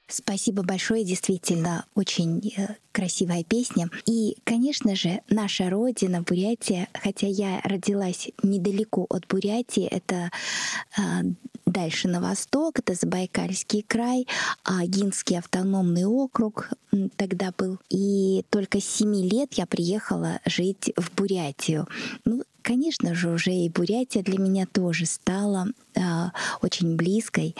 Спасибо большое, действительно, очень красивая песня. И, конечно же, наша родина, Бурятия, хотя я родилась недалеко от Бурятии, это дальше на восток, это Забайкальский край, Агинский автономный округ тогда был. И только с 7 лет я приехала жить в Бурятию. Ну, конечно же, уже и Бурятия для меня тоже стала очень близкой.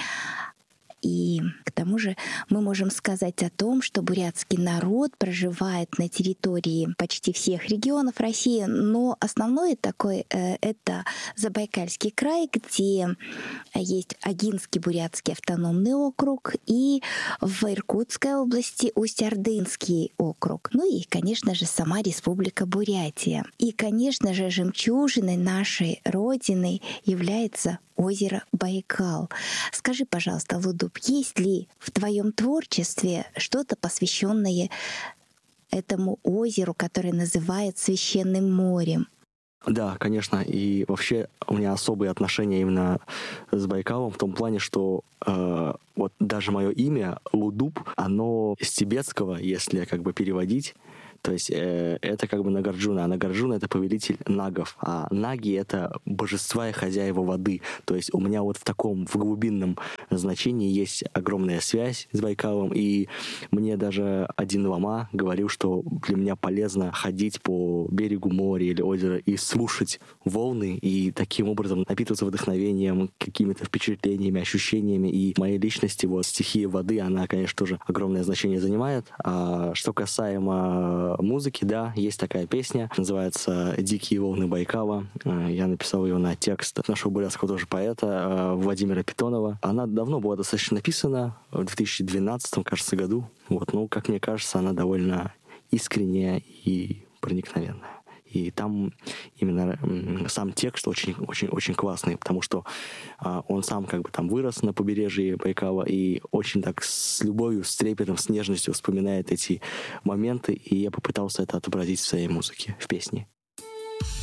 И к тому же мы можем сказать о том, что бурятский народ проживает на территории почти всех регионов России, но основной такой это Забайкальский край, где есть Агинский бурятский автономный округ и в Иркутской области Усть-Ордынский округ. Ну и, конечно же, сама Республика Бурятия. И, конечно же, жемчужиной нашей Родины является озеро Байкал. Скажи, пожалуйста, Лудуб, есть ли в твоем творчестве что-то, посвященное этому озеру, которое называют Священным морем? Да, конечно. И вообще у меня особые отношения именно с Байкалом в том плане, что вот даже мое имя Лудуб, оно с тибетского, если как бы переводить, то есть это как бы Нагарджуна, а Нагарджуна — это повелитель нагов, а наги — это божества и хозяева воды. То есть у меня вот в таком, в глубинном значении есть огромная связь с Байкалом, и мне даже один лама говорил, что для меня полезно ходить по берегу моря или озера и слушать волны, и таким образом напитываться вдохновением, какими-то впечатлениями, ощущениями. И в моей личности вот стихия воды, она, конечно, тоже огромное значение занимает. А что касаемо музыки, да, есть такая песня, называется «Дикие волны Байкала». Я написал ее на текст нашего бурятского тоже поэта Владимира Питонова. Она давно была достаточно написана, в 2012, кажется, году. Вот, ну, как мне кажется, она довольно искренняя и проникновенная. И там именно сам текст очень классный, потому что он сам как бы там вырос на побережье Байкала и очень так с любовью, с трепетом, с нежностью вспоминает эти моменты, и я попытался это отобразить в своей музыке, в песне.